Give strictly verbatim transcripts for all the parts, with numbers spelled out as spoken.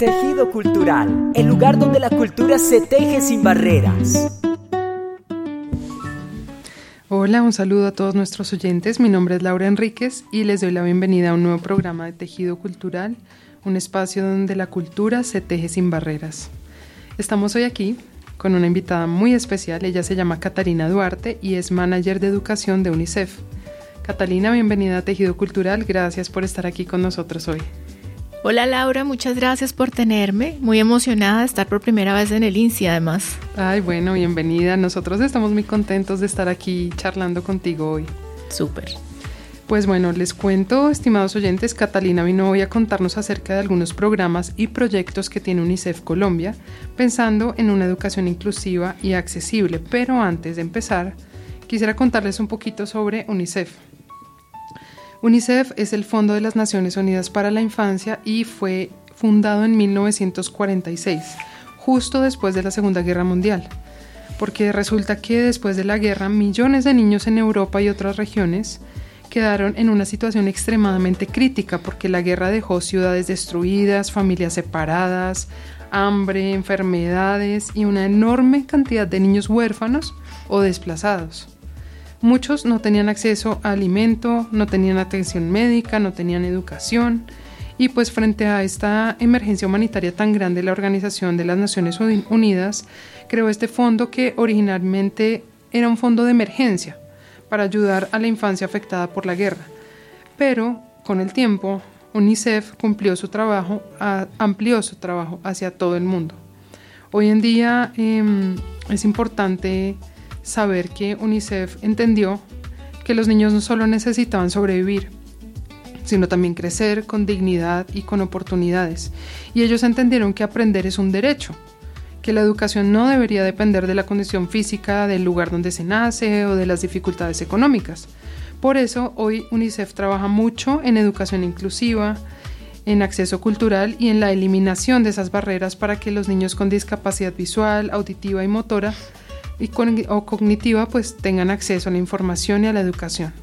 Tejido Cultural, el lugar donde la cultura se teje sin barreras. Hola, un saludo a todos nuestros oyentes. Mi nombre es Laura Enríquez y les doy la bienvenida a un nuevo programa de Tejido Cultural, un espacio donde la cultura se teje sin barreras. Estamos hoy aquí con una invitada muy especial. Ella se llama Catalina Duarte y es manager de educación de UNICEF. Catalina, bienvenida a Tejido Cultural. Gracias por estar aquí con nosotros hoy. Hola Laura, muchas gracias por tenerme. Muy emocionada de estar por primera vez en el INSI además. Ay, bueno, bienvenida. Nosotros estamos muy contentos de estar aquí charlando contigo hoy. Súper. Pues bueno, les cuento, estimados oyentes, Catalina vino hoy a contarnos acerca de algunos programas y proyectos que tiene UNICEF Colombia, pensando en una educación inclusiva y accesible. Pero antes de empezar, quisiera contarles un poquito sobre UNICEF. UNICEF es el Fondo de las Naciones Unidas para la Infancia y fue fundado en mil novecientos cuarenta y seis, justo después de la Segunda Guerra Mundial, porque resulta que después de la guerra millones de niños en Europa y otras regiones quedaron en una situación extremadamente crítica porque la guerra dejó ciudades destruidas, familias separadas, hambre, enfermedades y una enorme cantidad de niños huérfanos o desplazados. Muchos no tenían acceso a alimento, no tenían atención médica, no tenían educación y pues frente a esta emergencia humanitaria tan grande, la Organización de las Naciones Unidas creó este fondo que originalmente era un fondo de emergencia para ayudar a la infancia afectada por la guerra. Pero con el tiempo, UNICEF cumplió su trabajo, a, amplió su trabajo hacia todo el mundo. Hoy en día eh, es importante saber que UNICEF entendió que los niños no solo necesitaban sobrevivir, sino también crecer con dignidad y con oportunidades. Y ellos entendieron que aprender es un derecho, que la educación no debería depender de la condición física, del lugar donde se nace o de las dificultades económicas. Por eso hoy UNICEF trabaja mucho en educación inclusiva, en acceso cultural y en la eliminación de esas barreras para que los niños con discapacidad visual, auditiva y motora y con, o cognitiva pues tengan acceso a la información y a la educación.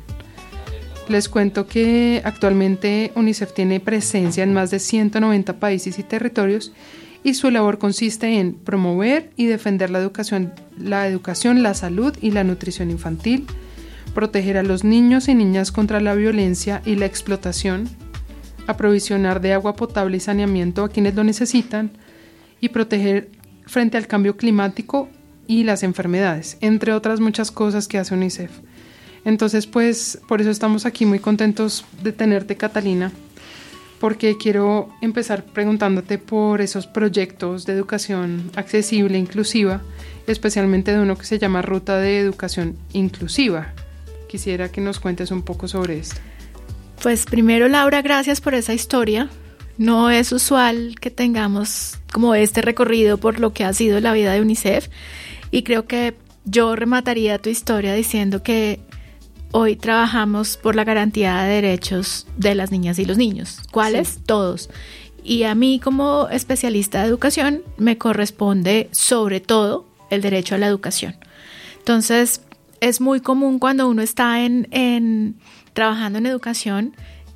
Les cuento que actualmente UNICEF tiene presencia en más de ciento noventa países y territorios y su labor consiste en promover y defender la educación, la educación, la salud y la nutrición infantil, proteger a los niños y niñas contra la violencia y la explotación, aprovisionar de agua potable y saneamiento a quienes lo necesitan y proteger frente al cambio climático y las enfermedades, entre otras muchas cosas que hace UNICEF. Entonces, pues, por eso estamos aquí muy contentos de tenerte, Catalina, porque quiero empezar preguntándote por esos proyectos de educación accesible e inclusiva, especialmente de uno que se llama Ruta de Educación Inclusiva. Quisiera que nos cuentes un poco sobre esto. Pues primero, Laura, gracias por esa historia. No es usual que tengamos como este recorrido por lo que ha sido la vida de UNICEF. Y creo que yo remataría tu historia diciendo que hoy trabajamos por la garantía de derechos de las niñas y los niños. ¿Cuáles? Sí. Todos. Y a mí como especialista de educación me corresponde sobre todo el derecho a la educación. Entonces es muy común cuando uno está en, en trabajando en educación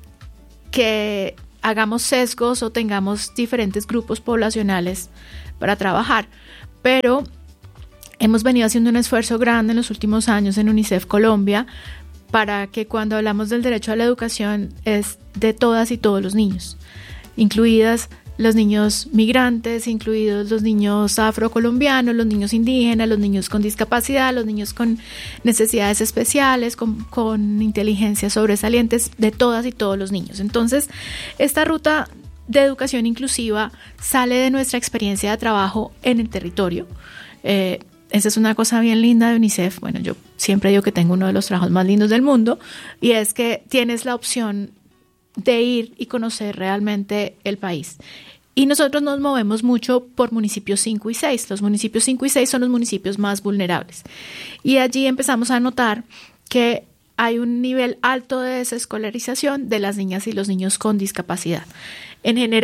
que hagamos sesgos o tengamos diferentes grupos poblacionales para trabajar, pero hemos venido haciendo un esfuerzo grande en los últimos años en UNICEF Colombia para que cuando hablamos del derecho a la educación es de todas y todos los niños, incluidas los niños migrantes, incluidos los niños afrocolombianos, los niños indígenas, los niños con discapacidad, los niños con necesidades especiales, con, con inteligencias sobresalientes, de todas y todos los niños. Entonces, esta ruta de educación inclusiva sale de nuestra experiencia de trabajo en el territorio. Eh, Esa es una cosa bien linda de UNICEF. Bueno, yo siempre digo que tengo uno de los trabajos más lindos del mundo y es que tienes la opción de ir y conocer realmente el país. Y nosotros nos movemos mucho por municipios cinco y seis. Los municipios cinco y seis son los municipios más vulnerables. Y allí empezamos a notar que hay un nivel alto de desescolarización de las niñas y los niños con discapacidad. En general,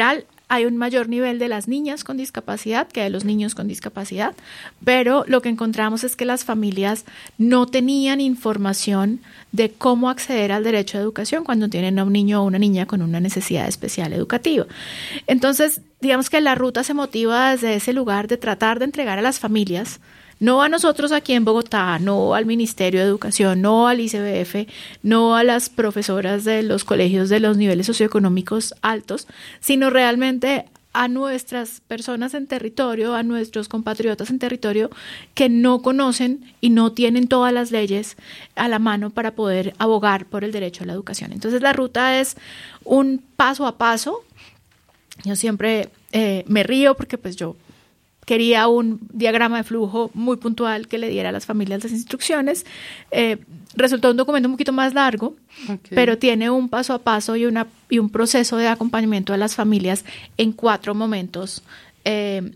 hay un mayor nivel de las niñas con discapacidad que de los niños con discapacidad, pero lo que encontramos es que las familias no tenían información de cómo acceder al derecho a educación cuando tienen a un niño o una niña con una necesidad especial educativa. Entonces, digamos que la ruta se motiva desde ese lugar de tratar de entregar a las familias, no a nosotros aquí en Bogotá, no al Ministerio de Educación, no al I C B F, no a las profesoras de los colegios de los niveles socioeconómicos altos, sino realmente a nuestras personas en territorio, a nuestros compatriotas en territorio que no conocen y no tienen todas las leyes a la mano para poder abogar por el derecho a la educación. Entonces la ruta es un paso a paso. Yo siempre eh, me río porque pues yo quería un diagrama de flujo muy puntual que le diera a las familias las instrucciones. Eh, resultó un documento un poquito más largo, okay, pero tiene un paso a paso y, una, y un proceso de acompañamiento a las familias en cuatro momentos eh,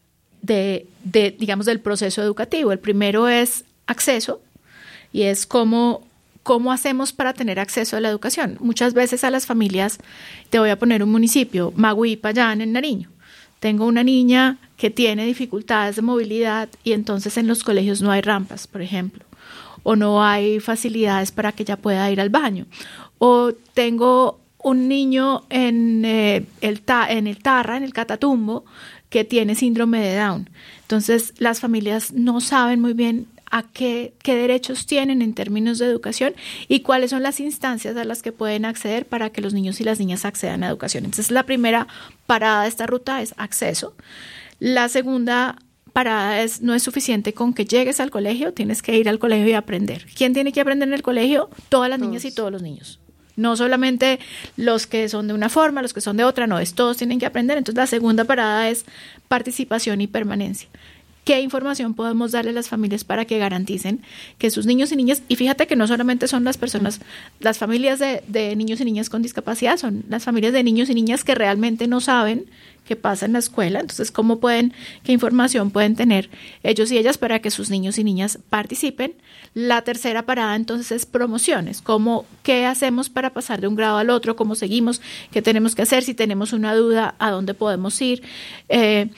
de, de, digamos, del proceso educativo. El primero es acceso, y es cómo, cómo hacemos para tener acceso a la educación. Muchas veces a las familias, te voy a poner un municipio, Magui, Payán, en Nariño. Tengo una niña que tiene dificultades de movilidad y entonces en los colegios no hay rampas, por ejemplo, o no hay facilidades para que ella pueda ir al baño. O tengo un niño en, eh, el, ta- en el Tarra, en el Catatumbo, que tiene síndrome de Down. Entonces las familias no saben muy bien a qué, qué derechos tienen en términos de educación y cuáles son las instancias a las que pueden acceder para que los niños y las niñas accedan a educación. Entonces, la primera parada de esta ruta es acceso. La segunda parada es, no es suficiente con que llegues al colegio, tienes que ir al colegio y aprender. ¿Quién tiene que aprender en el colegio? Todas las todos. Niñas y todos los niños. No solamente los que son de una forma, los que son de otra, no, es todos tienen que aprender. Entonces, la segunda parada es participación y permanencia. ¿Qué información podemos darle a las familias para que garanticen que sus niños y niñas, y fíjate que no solamente son las personas, las familias de, de niños y niñas con discapacidad, son las familias de niños y niñas que realmente no saben qué pasa en la escuela? Entonces, ¿cómo pueden, qué información pueden tener ellos y ellas para que sus niños y niñas participen? La tercera parada, entonces, es promociones. ¿Cómo, qué hacemos para pasar de un grado al otro? ¿Cómo seguimos? ¿Qué tenemos que hacer? Si tenemos una duda, ¿a dónde podemos ir? Eh,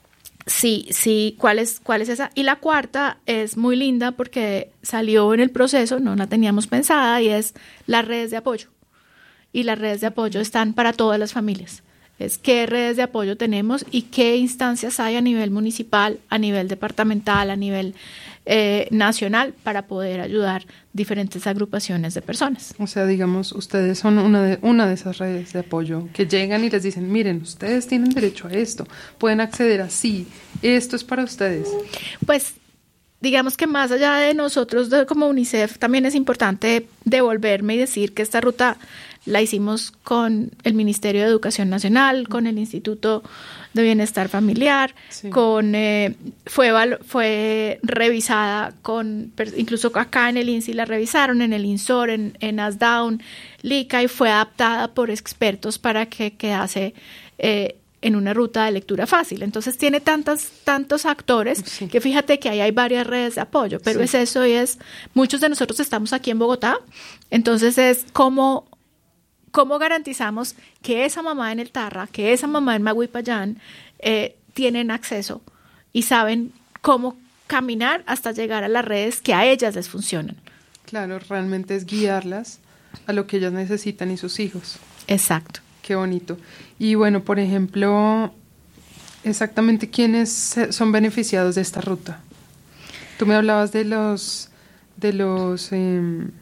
Sí, sí, ¿cuál es, cuál es esa? Y la cuarta es muy linda porque salió en el proceso, no la teníamos pensada, y es las redes de apoyo. Y las redes de apoyo están para todas las familias. Es qué redes de apoyo tenemos y qué instancias hay a nivel municipal, a nivel departamental, a nivel eh, nacional para poder ayudar diferentes agrupaciones de personas. O sea, digamos, ustedes son una de, una de esas redes de apoyo que llegan y les dicen, miren, ustedes tienen derecho a esto, pueden acceder así, esto es para ustedes. Pues digamos que más allá de nosotros de, como UNICEF, también es importante devolverme y decir que esta ruta la hicimos con el Ministerio de Educación Nacional, con el Instituto de Bienestar Familiar, sí. con eh, fue fue revisada con, incluso acá en el I N S I la revisaron, en el INSOR, en, en ASDAUN, LICA, y fue adaptada por expertos para que quedase eh, en una ruta de lectura fácil. Entonces tiene tantos, tantos actores sí. que fíjate que ahí hay varias redes de apoyo, pero sí. es eso y es, muchos de nosotros estamos aquí en Bogotá, entonces es cómo ¿Cómo garantizamos que esa mamá en el Tarra, que esa mamá en Magui Payán eh, tienen acceso y saben cómo caminar hasta llegar a las redes que a ellas les funcionan? Claro, realmente es guiarlas a lo que ellas necesitan y sus hijos. Exacto. Qué bonito. Y bueno, por ejemplo, exactamente quiénes son beneficiados de esta ruta. Tú me hablabas de los... de los eh,